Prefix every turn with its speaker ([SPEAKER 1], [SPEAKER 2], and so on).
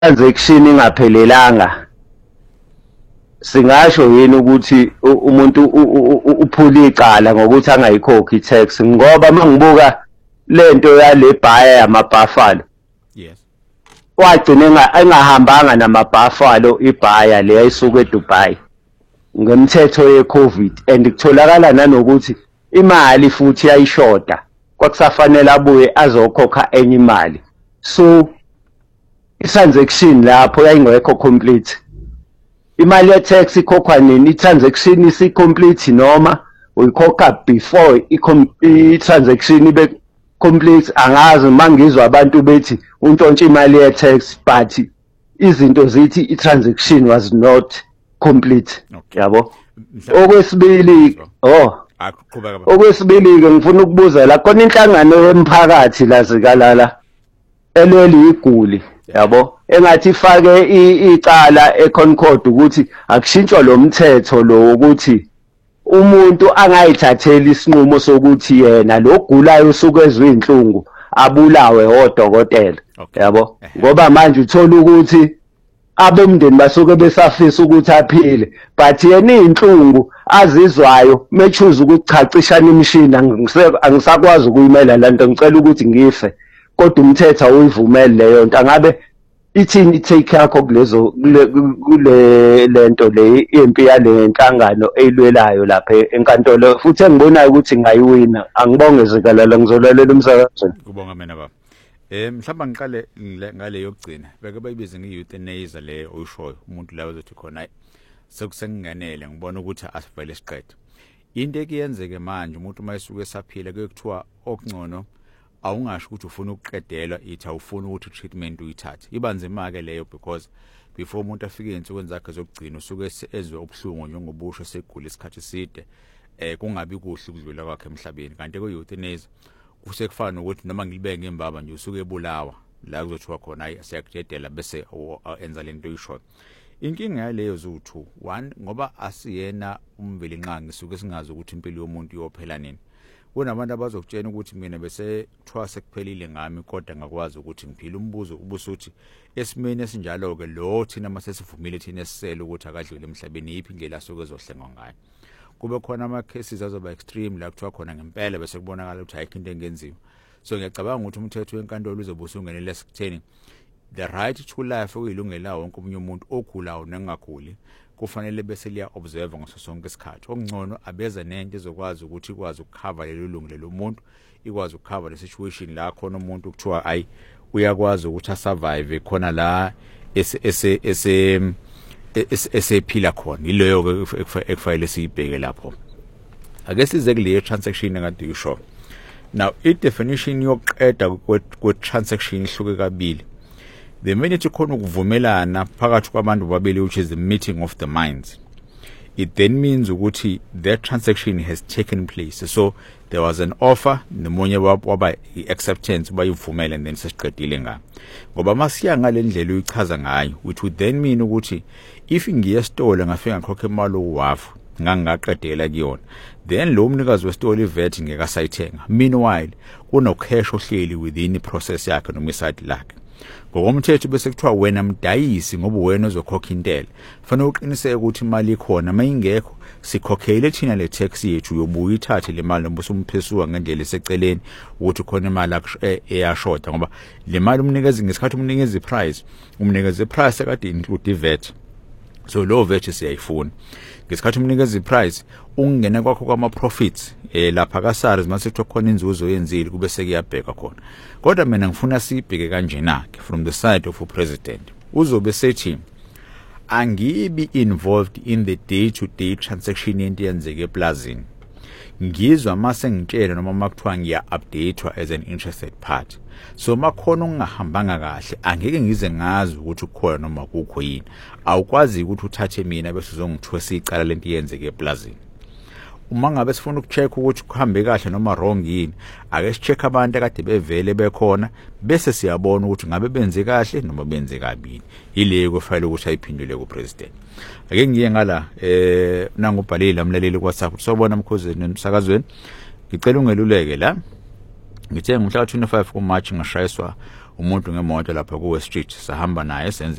[SPEAKER 1] transaction ingaphelelanga singasho yini ukuthi umuntu uphula icala ngokuthi angayikhokhi tax ngoba mangibuka lento yale buyer yamabuffalo
[SPEAKER 2] yes
[SPEAKER 1] wagcina engahambanga namabuffalo ibuyer le ayisuka eDubai ngemthetho yeCovid and kutholakala nanokuthi imali futhi yayishoda kwakusafanele abuye azokhokha enye imali so i-transaction lapho yayingekho complete imali ye-tax ikhokhwa nini i-transaction isi-complete noma uyikhokha before i-transaction ibe complete angazi mangizwa abantu bethi untshontshe imali ye-tax but izinto zithi i-transaction was not complete yabo okwesibili okwesibili ke ngifuna ukubuza la khona inhlangano yemphakathi la zikalala elweli iguli yabo engathi ifake icala eConcord ukuthi akushintshwa lo mthetho lo ukuthi umuntu angayithatheli isinqumo sokuthi yena lo gulayo usuke ezwe inhlungu abulawe odokotela yabo ngoba manje uthola ukuthi abemndeni basuke besafisa ukuthi aphile but yena inhlungu azizwayo mechuza ukuchachishana imishini angisakwazi ukuyimela lanto ngicela ukuthi ngife kodwa umthetho awuyivumeli leyo nto angabe ithini take yakho kulezo kule lento le impi yale nhlangano eyilwelayo lapha enkantolo futhi engibonayo ukuthi ngayiwina angibonge zikalala ngizolalela umsakazo
[SPEAKER 2] kubonga mina baba mhlawumbe ngiqale ngale yokugcina beke bayibize nge-euthanasia le oyishoyo umuntu la uzothi khona sekusengingenele ngibona ukuthi asivele siqede into ekuyenzeke manje umuntu mayisuke esaphila kuyekuthiwa okungcono awungasho ukuthi ufuna ukuqedelwa ithi awufuna ukuthi treatment uyithathe ibanzima ke leyo because before umuntu afike ensukwini zakhe zokugcina usuke ezwe ubuhlungu njengobusho segula isikhathi eside kungabi kuhle ukudlula kwakhe emhlabeni kanti ku-euthanasia kusekufana nokuthi noma ngilibenge imbaba nje usuke ebulawa la kuzothiwa khona hayi siyakujedela bese enza lento oyishoyo inkinga yaleyo zo2 one ngoba asiyena umveli nqangi suke singazi ukuthi impilo yomuntu iyophela nini kunabantu abazokutshena ukuthi mina bese kuthiwa sekuphelile ngami kodwa ngakwazi ukuthi ngiphile umbuzo ubusuthi esimeni esinjalo ke lo thina masesivumile thina esisele ukuthi akadlule emhlabeni yiphi indlela asuke ezohlengwa ngayo kube khona ama cases azoba extreme la kuthiwa khona ngempela bese kubonakala ukuthi ayikho into engenziwa so ngiyacabanga ukuthi umthetho wenkantolo uzobe usungenele sekutheni the right to life okuyilungela wonke umunye umuntu ogulayo nengaguli kufanele bese liya observe ngaso sonke isikhathi okungcono abeza nento ezokwazi ukuthi ikwazi ukucover lelo lungelo lomuntu ikwazi ukucover le situation la khona umuntu kuthiwa ayi uyakwazi ukuthi asurvive khona la esephila khona ileyo ekufanele siyibheke lapho ake size kule transaction engade yisho now i-definition yokuqeda kwe-transaction ihluke kabili the minute khona ukuvumelana phakathi kwabantu babili which is the meeting of the minds it then means ukuthi that transaction has taken place so there was an offer nomunye waba i-acceptance bayivumela and then sesiqedile nga ngoba masiya ngale ndlela uyichaza ngayo which would then mean ukuthi if ngiyesitolo ngafika ngikhokhe imali owafu ngangaqedela kuyona then lo mnikazi wesitolo ivet ngeke asayithenga meanwhile kuno cash ohleli within process yakhe noma iside lakhe ngokomthetho bese kuthiwa wena mdayisi ngoba wena ozokhokha intela fanele uqiniseke ukuthi imali ikhona mayingekho sikhokhele thina le tax yethu yobuya ithathe le mali noma usumphesua ngendlela eseceleni ukuthi khona imali eyashoda ngoba le mali umnikezi ngesikhathi umnikezi price umnikezi price akade include ivet so lo vet siyayifuna ngesikhathi umnikezi price ungena kwakho kwama profits lapha kaSARS mase kuthiwa khona inzuzo yenzile kube sekuyabheka khona kodwa mina ngifuna sibheke kanjena ke from the side of a president uzobe sethi angibi involved in the day to day transaction yento yenzeke eplazini ngizwa mase ngitshela noma makuthiwa ngiya updatewa as an interested party so makhona ungahambanga kahle angeke ngize ngazi ukuthi ukhona noma kukho yini awukwazi ukuthi uthathe mina bese uzongithwesa icala lento yenzeke eplazini uma ngabe sifuna ukucheck ukuthi kuhambe kahle noma wrong yini ake sicheck abantu akade bevele bekhona bese siyabona ukuthi ngabe benze kahle noma benze kabi ile kufanele ukuthi ayiphindule ku president ake ngiye ngala nangubhalile amlaleli ku WhatsApp sobona mkhozi nemsakazweni ngicela ungeluleke la ngithe ngomhla ka 25 kuMarch ngashayiswa umuntu ngemoto lapha ku West Street sahamba naye senze